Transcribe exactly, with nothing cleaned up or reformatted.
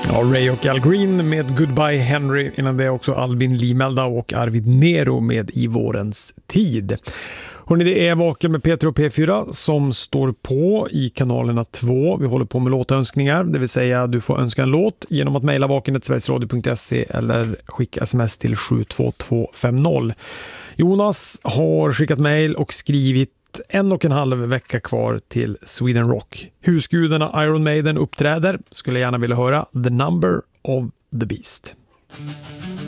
Ja, Ray och Al Green med Goodbye Henry. Innan det också Albin Limelda och Arvid Nero med I vårens tid. Hörrni, det är Vaken med Peter och P fyra som står på i kanalerna två. Vi håller på med låtönskningar, det vill säga du får önska en låt genom att mejla vaken snabel-a sverigesradio punkt se eller skicka sms till sju två två fem noll. Jonas har skickat mejl och skrivit en och en halv vecka kvar till Sweden Rock. Husgudarna Iron Maiden uppträder. Skulle gärna vilja höra The Number of the Beast.